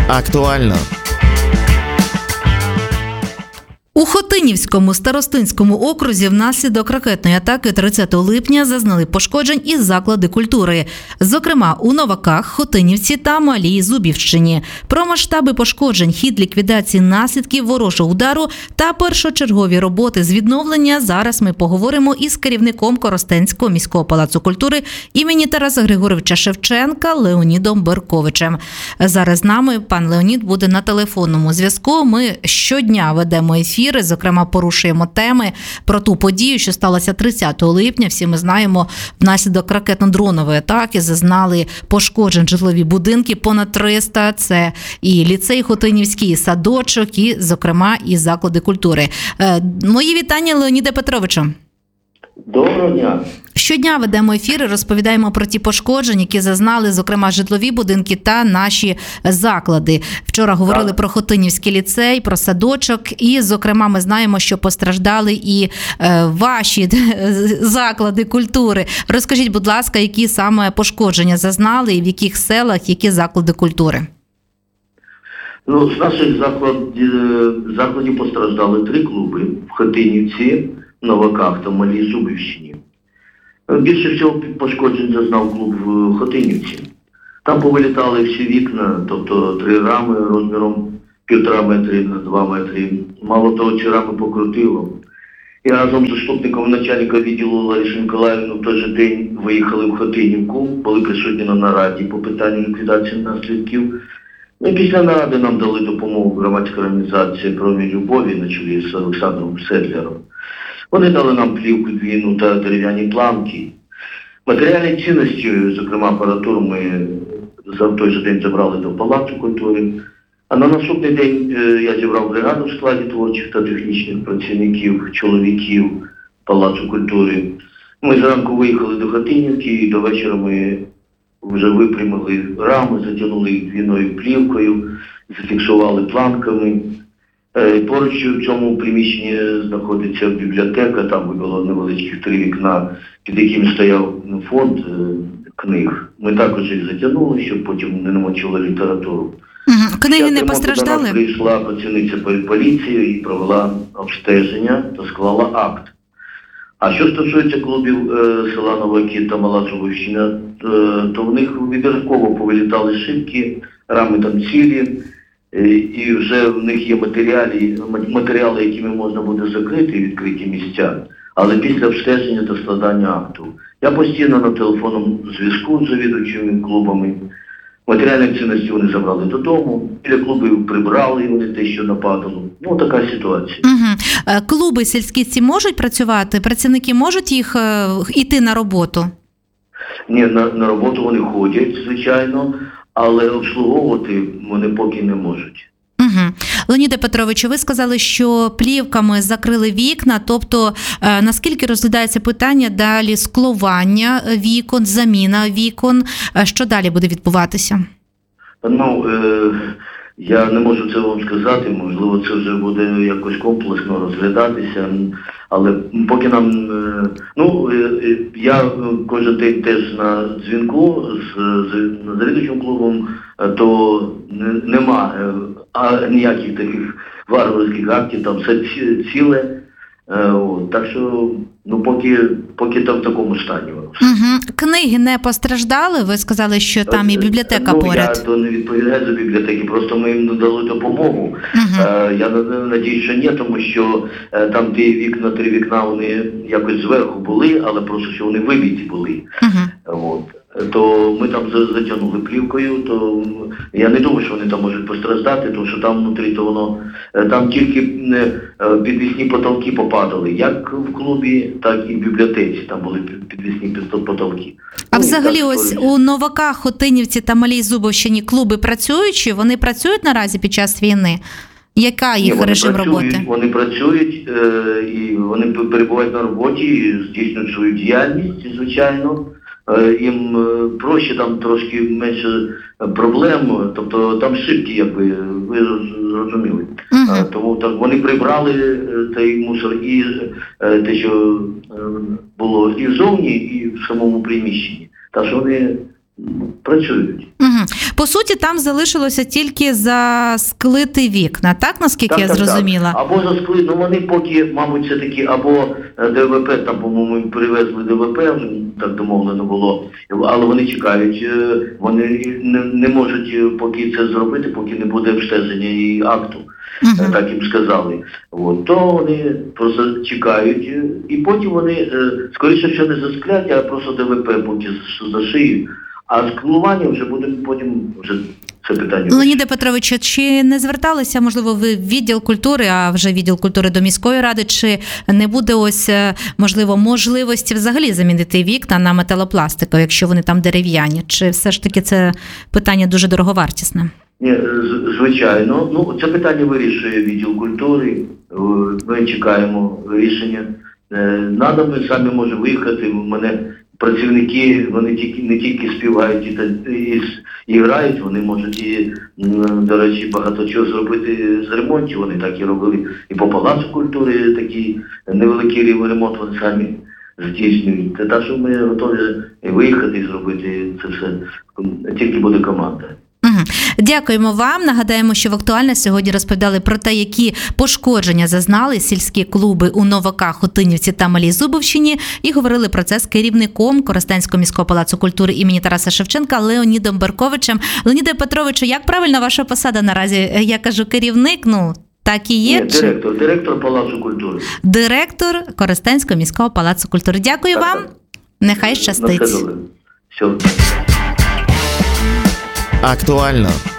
Актуально. У Хотинівському старостинському окрузі внаслідок ракетної атаки 30 липня зазнали пошкоджень і заклади культури. Зокрема, у Новаках, Хотинівці та Малій Зубівщині. Про масштаби пошкоджень, хід ліквідації наслідків ворожого удару та першочергові роботи з відновлення зараз ми поговоримо із керівником Коростенського міського палацу культури імені Тараса Григоровича Шевченка Леонідом Берковичем. Зараз з нами пан Леонід буде на телефонному зв'язку. Ми щодня ведемо ефір. Зокрема, порушуємо теми про ту подію, що сталося 30 липня. Всі ми знаємо, внаслідок ракетно-дронової атаки зазнали пошкоджень житлові будинки, понад 300. Це і ліцей Хотинівський, і садочок, і, зокрема, і заклади культури. Мої вітання, Леоніде Петровичу. Доброго дня. Щодня ведемо ефіри, розповідаємо про ті пошкодження, які зазнали, зокрема, житлові будинки та наші заклади. Вчора говорили про Хотинівський ліцей, про садочок і, зокрема, ми знаємо, що постраждали і ваші заклади культури. Розкажіть, будь ласка, які саме пошкодження зазнали і в яких селах, які заклади культури? З наших закладів постраждали 3 клуби в Хотинівці, Новаках та Малій Зубівщині. Більше всього пошкоджень зазнав клуб в Хотинівці. Там повилітали всі вікна, тобто 3 рами розміром 1,5 метри на 2 метри. Мало того, ці рами покрутило. І разом з заступником начальника відділу Ларисою Миколаївною в той же день виїхали в Хотинівку, були присутні на нараді по питанню ліквідації наслідків. І після наради нам дали допомогу громадська організація «Промінь любові» на чолі з Олександром Седлером. Вони дали нам плівку двійну та дерев'яні планки. Матеріальні цінності, зокрема апаратуру, ми в той же день забрали до Палацу культури. А на наступний день я зібрав бригаду в складі творчих та технічних працівників, чоловіків Палацу культури. Ми зранку виїхали до Хотинівки і до вечора ми вже випрямили рами, затягнули їх двійною плівкою, зафіксували планками. Поруч в цьому приміщенні знаходиться бібліотека, там було невеличких 3 вікна, під яким стояв фонд книг. Ми також їх затягнули, щоб потім не намочили літературу. Книги не постраждали? До нас прийшла працівниця поліції і провела обстеження та склала акт. А що стосується клубів села Новаки та Мала Зубівщина, то в них вибірково повилітали шибки, рами там цілі, і вже в них є матеріали, якими можна буде закрити відкриті місця, але після обстеження та складання акту. Я постійно на телефонному зв'язку з завідувачими клубами. Матеріальні цінності вони забрали додому, біля клубів прибрали вони те, що нападало. Така ситуація. Клуби сільські ці можуть працювати? Працівники можуть їх йти на роботу? Ні, на роботу вони ходять, звичайно, але обслуговувати вони поки не можуть. Леоніде Петровичу, ви сказали, що плівками закрили вікна, тобто наскільки розглядається питання далі склування вікон, заміна вікон, що далі буде відбуватися? Я не можу це вам сказати, можливо, це вже буде якось комплексно розглядатися, але поки нам, я кожен день теж на дзвінку з завідувачем клубом, то нема ніяких таких варварських актів, там все ціле, так що, поки там в такому стані. Книги не постраждали? Ви сказали, що там і бібліотека поряд. Я то не відповідаю за бібліотеки, просто ми їм надали допомогу. Я надіюсь, що ні, тому що там 3 вікна, вони якось зверху були, але просто що вони вибиті були. То ми там затягнули плівкою, то я не думаю, що вони там можуть постраждати, тому що там внутрі, то воно, там тільки підвісні потолки попадали, як в клубі, так і в бібліотеці, там були підвісні потолки. А взагалі ось у Новаках, Хотинівці та Малій Зубівщині клуби працюючі? Вони працюють наразі під час війни? Яка їх режим роботи? Вони працюють, і вони перебувають на роботі, і здійснюють свою діяльність, звичайно. Їм проще, там трошки менше проблем, тобто там шибки, ви зрозуміли. Тому так вони прибрали цей мусор і те, що було і ззовні, і в самому приміщенні. Так що вони працюють. Угу. По суті, там залишилося тільки засклити вікна, так, наскільки я зрозуміла? Або засклити, ну вони поки, мабуть, все таки або ДВП, там, по-моєму, привезли ДВП, вже так домовлено було, але вони чекають, вони не можуть поки це зробити, поки не буде обстеження і акту. Так їм сказали. От, то вони просто чекають, і потім вони, скоріше, що не засклять, а просто ДВП поки зашиють. А склування вже буде потім вже це питання. Леоніде Петровичу, чи не зверталися, можливо, ви в відділ культури, а вже відділ культури до міської ради, чи не буде ось, можливо, можливості взагалі замінити вікна на металопластикові, якщо вони там дерев'яні? Чи все ж таки це питання дуже дороговартісне? Ні, звичайно. Ну, це питання вирішує відділ культури. Ми чекаємо рішення. Надо, ми самі можемо виїхати. У мене працівники, вони не тільки співають і грають, вони можуть і, до речі, багато чого зробити з ремонтів. Вони так і робили і по Палацу культури, такий невеликий ремонт вони самі здійснюють. Так що ми готові виїхати і зробити це все. Тільки буде команда. Дякуємо вам. Нагадаємо, що в «Актуально» сьогодні розповідали про те, які пошкодження зазнали сільські клуби у Новаках, Хотинівці та Малій Зубовщині, і говорили про це з керівником Коростенського міського палацу культури імені Тараса Шевченка Леонідом Берковичем. Леоніде Петровичу, як правильно ваша посада наразі? Я кажу керівник, так і є? Ні, директор Палацу культури. Директор Коростенського міського палацу культури. Дякую вам. Нехай щастить. Все. Актуально